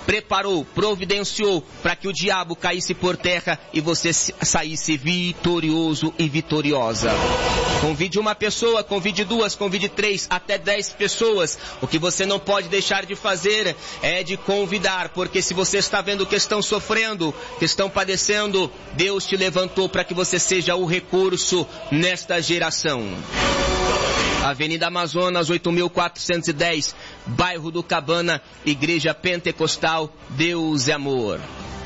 preparou, providenciou para que o diabo caísse por terra e você saísse vitorioso e vitoriosa. Convide uma pessoa, convide duas, convide 3, até 10 pessoas. O que você não pode deixar de fazer é de convidar, porque se você está vendo que estão sofrendo, que estão padecendo, Deus te levantou para que você seja o recurso nesta geração. Avenida Amazonas, 8.410, bairro do Cabana, Igreja Pentecostal, Deus é Amor.